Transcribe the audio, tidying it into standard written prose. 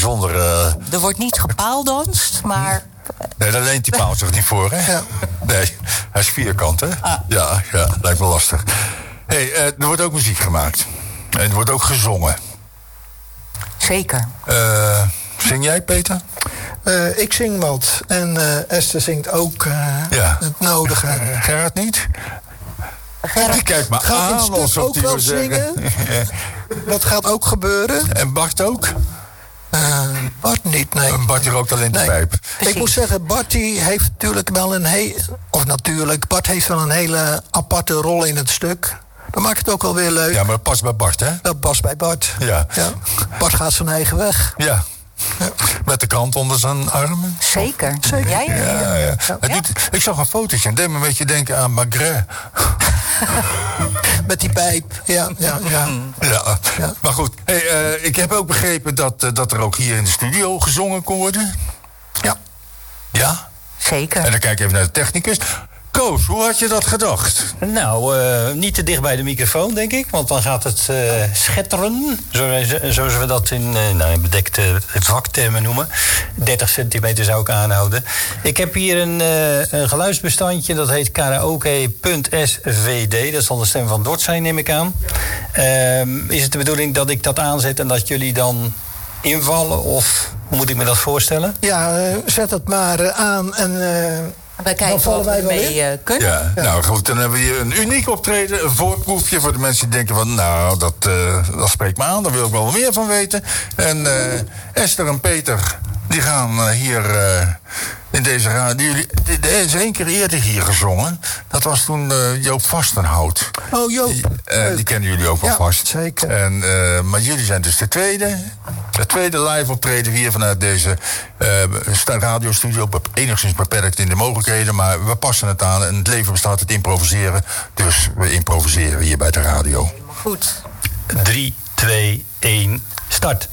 bijzondere... Er wordt niet gepaaldanst, maar... Nee, daar leent die paal zich niet voor, hè? Ja. Nee, hij is vierkant, hè? Ah. Ja, lijkt me lastig. Er wordt ook muziek gemaakt. En er wordt ook gezongen. Zeker. Zing jij, Peter? Ik zing wat. En Esther zingt ook het nodige. Gerard niet? Gerard Kijk maar gaat in aan stuk alsof ook die wel wil zeggen. zingen. Dat gaat ook gebeuren. En Bart ook? Bart niet, nee. Bart rookt alleen de pijp. Ik moet zeggen, Bart die heeft natuurlijk wel Bart heeft wel een hele aparte rol in het stuk. Dat maakt het ook wel weer leuk. Ja, maar dat past bij Bart, hè? Dat past bij Bart. Ja. Bart gaat zijn eigen weg. Ja. Met de krant onder zijn armen. Zeker. Zeker. Ja. Ik zag een fotootje en deed me een beetje denken aan Magret. Met die pijp. Ja. Maar goed, ik heb ook begrepen dat er ook hier in de studio gezongen kon worden. Ja. Ja? Zeker. En dan kijk ik even naar de technicus. Koos, hoe had je dat gedacht? Nou, niet te dicht bij de microfoon, denk ik. Want dan gaat het schetteren. Zoals we dat in bedekte vaktermen noemen. 30 centimeter zou ik aanhouden. Ik heb hier een geluidsbestandje. Dat heet karaoke.svd. Dat zal de stem van Dort zijn, neem ik aan. Is het de bedoeling dat ik dat aanzet en dat jullie dan invallen? Of hoe moet ik me dat voorstellen? Ja, zet het maar aan en... Wij kijken of we mee kunnen. Ja, nou goed, dan hebben we hier een uniek optreden, een voorproefje voor de mensen die denken van, nou, dat spreekt me aan, daar wil ik wel meer van weten. En Esther en Peter, die gaan hier in deze radio. Er is 1 keer eerder hier gezongen. Dat was toen Joop Vastenhout. Oh, Joop. Die kennen jullie ook wel vast. Zeker. Maar jullie zijn dus de tweede live optreden hier vanuit deze radiostudio. Enigszins beperkt in de mogelijkheden, maar we passen het aan. En het leven bestaat uit improviseren. Dus we improviseren hier bij de radio. Goed. 3, 2, 1, start.